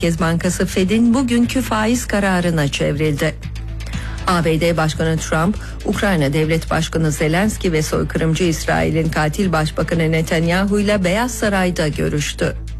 Merkez Bankası Fed'in bugünkü faiz kararına çevrildi. ABD Başkanı Trump, Ukrayna Devlet Başkanı Zelenski ve soykırımcı İsrail'in katil başbakanı Netanyahu ile Beyaz Saray'da görüştü.